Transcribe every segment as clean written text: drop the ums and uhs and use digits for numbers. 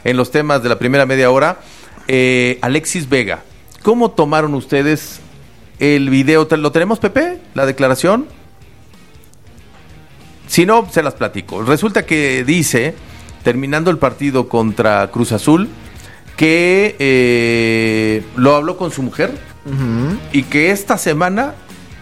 en los temas de la primera media hora. Alexis Vega, ¿cómo tomaron ustedes el video? ¿Lo tenemos, Pepe? ¿La declaración? Si no, se las platico. Resulta que dice, terminando el partido contra Cruz Azul, que lo habló con su mujer y que esta semana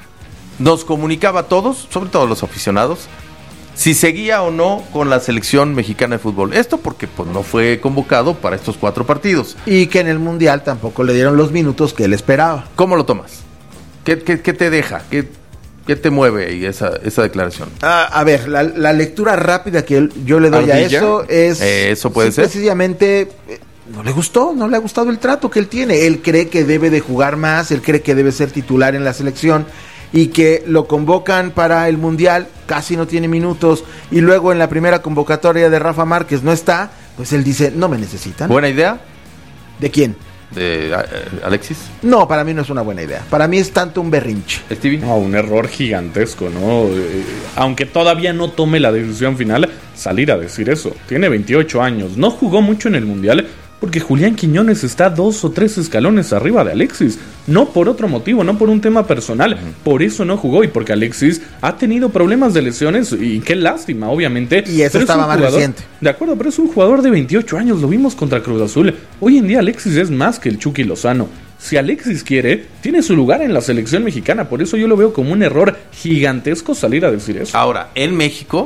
nos comunicaba a todos, sobre todo a los aficionados, si seguía o no con la selección mexicana de fútbol. Esto porque pues no fue convocado para estos 4 partidos. Y que en el Mundial tampoco le dieron los minutos que él esperaba. ¿Cómo lo tomas? ¿Qué te deja? ¿Qué te mueve ahí esa declaración? A ver, la lectura rápida que yo le doy ¿Ardilla? a eso es... ¿Eso puede ser? Precisamente, no le ha gustado el trato que él tiene. Él cree que debe de jugar más, él cree que debe ser titular en la selección y que lo convocan para el Mundial, casi no tiene minutos, y luego en la primera convocatoria de Rafa Márquez no está, pues él dice, no me necesitan. ¿Buena idea? ¿De quién? ¿De Alexis? No, para mí no es una buena idea. Para mí es tanto un berrinche. ¿Stevie? No, un error gigantesco, ¿no? Aunque todavía no tome la decisión final, salir a decir eso. Tiene 28 años, no jugó mucho en el Mundial porque Julián Quiñones está 2 o 3 escalones arriba de Alexis. No por otro motivo, no por un tema personal. Por eso no jugó y porque Alexis ha tenido problemas de lesiones y qué lástima, obviamente. Y eso estaba más reciente. De acuerdo, pero es un jugador de 28 años, lo vimos contra Cruz Azul. Hoy en día Alexis es más que el Chucky Lozano. Si Alexis quiere, tiene su lugar en la selección mexicana. Por eso yo lo veo como un error gigantesco salir a decir eso. Ahora, en México,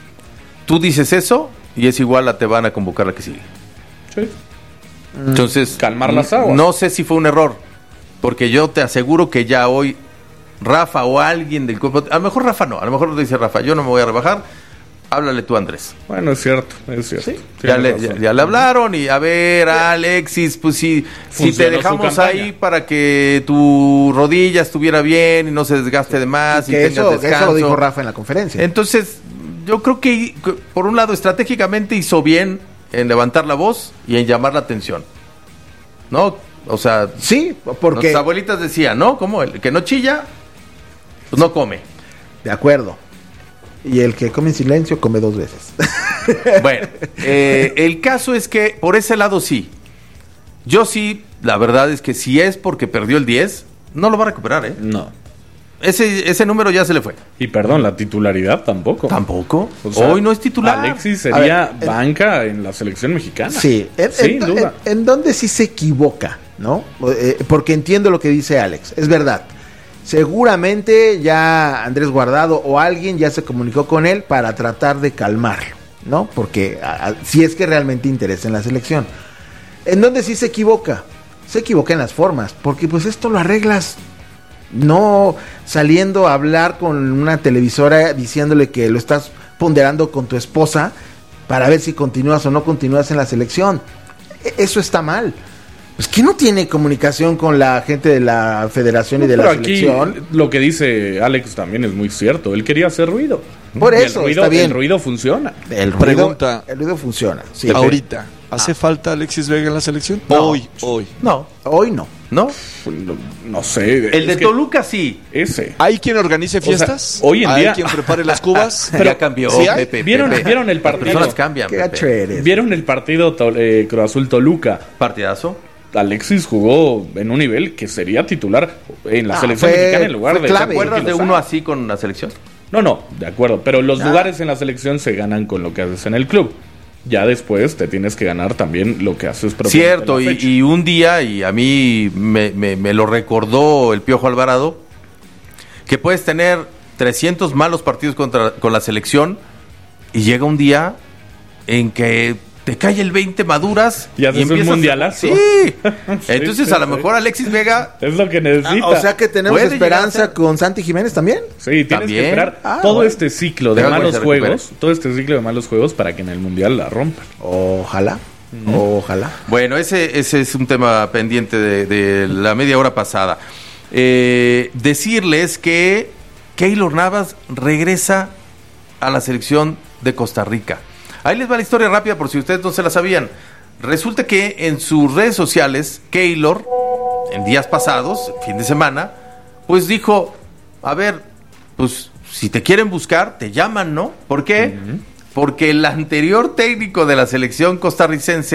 tú dices eso y es igual a te van a convocar la que sigue. Sí. Entonces, Calmar las aguas. No sé si fue un error, porque yo te aseguro que ya hoy Rafa o alguien del cuerpo, a lo mejor Rafa no, a lo mejor dice Rafa, yo no me voy a rebajar, háblale tú, Andrés. Bueno, es cierto. ¿Sí? Ya le hablaron y a ver, Alexis, pues si te dejamos ahí para que tu rodilla estuviera bien y no se desgaste de más y tengas descanso. Eso lo dijo Rafa en la conferencia. Entonces, yo creo que por un lado estratégicamente hizo bien en levantar la voz y en llamar la atención, ¿no? O sea, sí, porque nuestras abuelitas decían, ¿no? Como el que no chilla, pues no come. De acuerdo. Y el que come en silencio come 2 veces. Bueno, el caso es que por ese lado sí. Yo sí, la verdad es que si es porque perdió el 10, no lo va a recuperar, ¿eh? No. Ese número ya se le fue. Y perdón, la titularidad tampoco. ¿Tampoco? O sea, hoy no es titular. Alexis sería banca en la selección mexicana. Sí, sin duda. En donde sí se equivoca, ¿no? Porque entiendo lo que dice Alex, es verdad. Seguramente ya Andrés Guardado o alguien ya se comunicó con él para tratar de calmarlo, ¿no? Porque si es que realmente interesa en la selección. En donde sí se equivoca en las formas, porque pues esto lo arreglas no saliendo a hablar con una televisora diciéndole que lo estás ponderando con tu esposa para ver si continúas o no continúas en la selección. Eso está mal. Pues que no tiene comunicación con la gente de la federación y de la selección. Aquí lo que dice Alex también es muy cierto. Él quería hacer ruido. Por eso, el ruido, está bien. El ruido funciona. El ruido funciona. Sí. Ahorita, ¿hace falta Alexis Vega en la selección? No. Hoy. No. Hoy no. ¿No? No sé. El de Toluca sí. Ese. ¿Hay quien organice fiestas? sea, hoy en ¿Hay día quien prepare las cubas? Pero ya cambió, ¿sí hay? Pepe. ¿Vieron el partido? Las personas cambian, Qué Pepe. gacho eres. ¿Vieron el partido Cruz Azul Toluca? Partidazo. Alexis jugó en un nivel que sería titular en la selección mexicana en lugar de... ¿Te acuerdas de uno así con la selección? No, de acuerdo. Pero los lugares en la selección se ganan con lo que haces en el club. Ya después te tienes que ganar también lo que haces propiamente. Cierto, y un día, y a mí me lo recordó el Piojo Alvarado, que puedes tener 300 malos partidos con la selección y llega un día en que te cae el 20 maduras y haces un mundialazo. Sí. Entonces a lo mejor Alexis Vega es lo que necesita. O sea que tenemos esperanza con Santi Jiménez también. Sí, tienes que esperar todo este ciclo de malos juegos, para que en el mundial la rompan. Ojalá. Bueno, ese es un tema pendiente de la media hora pasada. Decirles que Keylor Navas regresa a la selección de Costa Rica. Ahí les va la historia rápida por si ustedes no se la sabían. Resulta que en sus redes sociales, Keylor, en días pasados, fin de semana, pues dijo, a ver, pues si te quieren buscar, te llaman, ¿no? ¿Por qué? Porque el anterior técnico de la selección costarricense